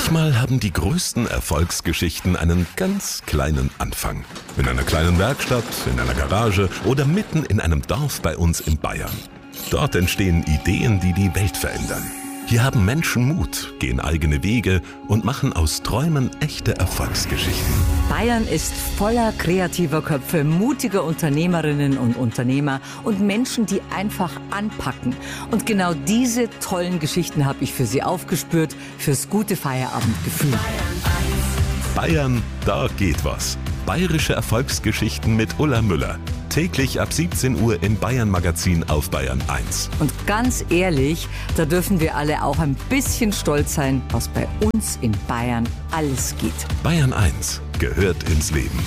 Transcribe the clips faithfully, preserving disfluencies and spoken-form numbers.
Manchmal haben die größten Erfolgsgeschichten einen ganz kleinen Anfang. In einer kleinen Werkstatt, in einer Garage oder mitten in einem Dorf bei uns in Bayern. Dort entstehen Ideen, die die Welt verändern. Hier haben Menschen Mut, gehen eigene Wege und machen aus Träumen echte Erfolgsgeschichten. Bayern ist voller kreativer Köpfe, mutiger Unternehmerinnen und Unternehmer und Menschen, die einfach anpacken. Und genau diese tollen Geschichten habe ich für Sie aufgespürt, fürs gute Feierabendgefühl. Bayern, da geht was. Bayerische Erfolgsgeschichten mit Ulla Müller. Täglich ab siebzehn Uhr im Bayern Magazin auf Bayern eins. Und ganz ehrlich, da dürfen wir alle auch ein bisschen stolz sein, was bei uns in Bayern alles geht. Bayern eins gehört ins Leben.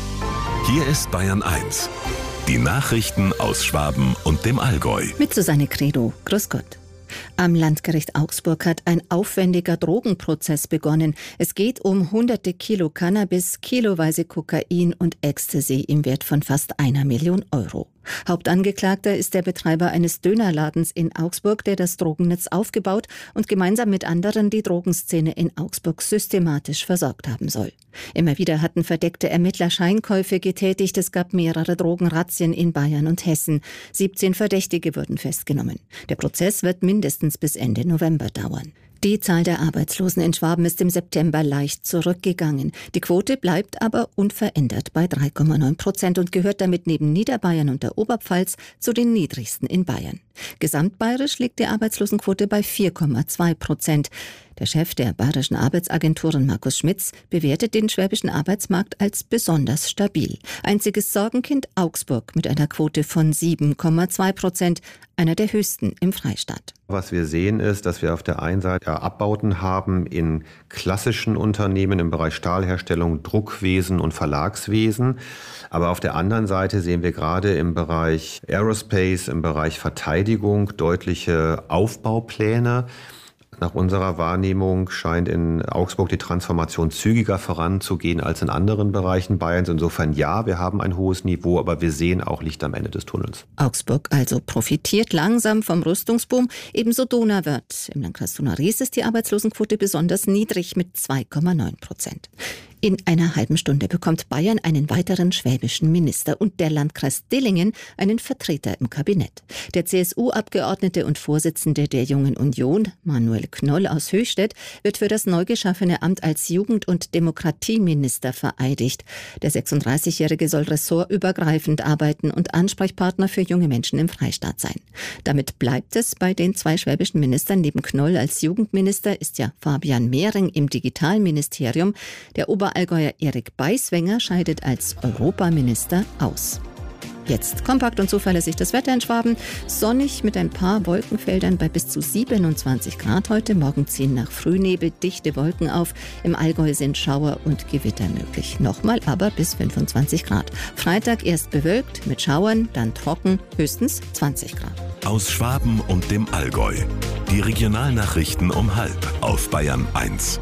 Hier ist Bayern eins. Die Nachrichten aus Schwaben und dem Allgäu. Mit Susanne Credo. Grüß Gott. Am Landgericht Augsburg hat ein aufwendiger Drogenprozess begonnen. Es geht um hunderte Kilo Cannabis, kiloweise Kokain und Ecstasy im Wert von fast einer Million Euro. Hauptangeklagter ist der Betreiber eines Dönerladens in Augsburg, der das Drogennetz aufgebaut und gemeinsam mit anderen die Drogenszene in Augsburg systematisch versorgt haben soll. Immer wieder hatten verdeckte Ermittler Scheinkäufe getätigt. Es gab mehrere Drogenrazzien in Bayern und Hessen. siebzehn Verdächtige wurden festgenommen. Der Prozess wird mindestens bis Ende November dauern. Die Zahl der Arbeitslosen in Schwaben ist im September leicht zurückgegangen. Die Quote bleibt aber unverändert bei drei Komma neun Prozent und gehört damit neben Niederbayern und der Oberpfalz zu den niedrigsten in Bayern. Gesamtbayerisch liegt die Arbeitslosenquote bei vier Komma zwei Prozent. Der Chef der Bayerischen Arbeitsagenturen, Markus Schmitz, bewertet den schwäbischen Arbeitsmarkt als besonders stabil. Einziges Sorgenkind Augsburg mit einer Quote von sieben Komma zwei Prozent, einer der höchsten im Freistaat. Was wir sehen ist, dass wir auf der einen Seite Abbauten haben in klassischen Unternehmen im Bereich Stahlherstellung, Druckwesen und Verlagswesen. Aber auf der anderen Seite sehen wir gerade im Bereich Aerospace, im Bereich Verteidigung deutliche Aufbaupläne. Nach unserer Wahrnehmung scheint in Augsburg die Transformation zügiger voranzugehen als in anderen Bereichen Bayerns. Insofern ja, wir haben ein hohes Niveau, aber wir sehen auch Licht am Ende des Tunnels. Augsburg also profitiert langsam vom Rüstungsboom, ebenso Donauwörth. Im Landkreis Donau-Ries ist die Arbeitslosenquote besonders niedrig mit zwei Komma neun Prozent. In einer halben Stunde bekommt Bayern einen weiteren schwäbischen Minister und der Landkreis Dillingen einen Vertreter im Kabinett. Der C S U-Abgeordnete und Vorsitzende der Jungen Union, Manuel Knoll aus Höchstädt, wird für das neu geschaffene Amt als Jugend- und Demokratieminister vereidigt. Der sechsunddreißigjährige soll ressortübergreifend arbeiten und Ansprechpartner für junge Menschen im Freistaat sein. Damit bleibt es bei den zwei schwäbischen Ministern. Neben Knoll als Jugendminister ist ja Fabian Mehring im Digitalministerium. Der Oberallgäuer Erik Beiswenger scheidet als Europaminister aus. Jetzt kompakt und zuverlässig das Wetter in Schwaben. Sonnig mit ein paar Wolkenfeldern bei bis zu siebenundzwanzig Grad heute. Morgen ziehen nach Frühnebel dichte Wolken auf. Im Allgäu sind Schauer und Gewitter möglich. Nochmal aber bis fünfundzwanzig Grad. Freitag erst bewölkt mit Schauern, dann trocken, höchstens zwanzig Grad. Aus Schwaben und dem Allgäu. Die Regionalnachrichten um halb auf Bayern eins.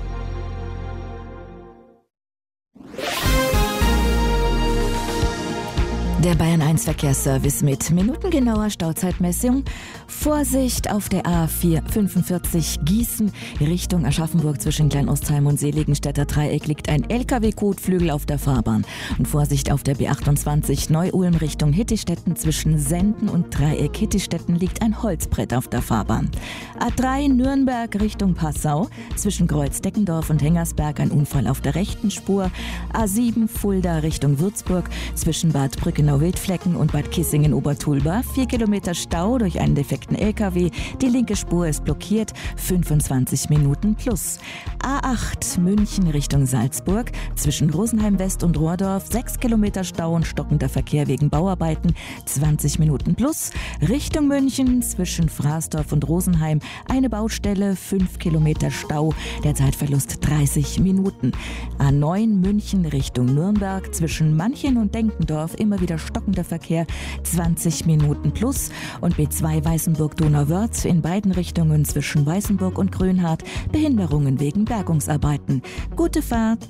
Der Bayern eins Verkehrsservice mit minutengenauer Stauzeitmessung. Vorsicht auf der A vier fünfundvierzig Gießen Richtung Aschaffenburg zwischen Kleinostheim und Seligenstädter Dreieck liegt ein L K W-Kotflügel auf der Fahrbahn. Und Vorsicht auf der B achtundzwanzig Neu-Ulm Richtung Hittistetten zwischen Senden und Dreieck Hittistetten liegt ein Holzbrett auf der Fahrbahn. A drei Nürnberg Richtung Passau zwischen Kreuz-Deckendorf und Hengersberg ein Unfall auf der rechten Spur. A sieben Fulda Richtung Würzburg zwischen Bad Brückenau-Wildflecken und Bad Kissingen-Obertulba. Vier Kilometer Stau durch einen defekten L K W. Die linke Spur ist blockiert. fünfundzwanzig Minuten plus. A acht München Richtung Salzburg. Zwischen Rosenheim West und Rohrdorf. Sechs Kilometer Stau und stockender Verkehr wegen Bauarbeiten. zwanzig Minuten plus. Richtung München zwischen Fraßdorf und Rosenheim. Eine Baustelle. fünf Kilometer Stau. Der Zeitverlust dreißig Minuten. A neun München Richtung Nürnberg. Zwischen Manchen und Denkendorf immer wieder stockender Verkehr, zwanzig Minuten plus. Und B zwei Weißenburg-Donauwörth in beiden Richtungen zwischen Weißenburg und Grönhardt Behinderungen wegen Bergungsarbeiten. Gute Fahrt!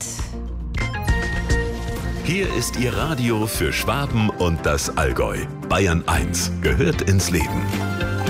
Hier ist Ihr Radio für Schwaben und das Allgäu. Bayern eins gehört ins Leben.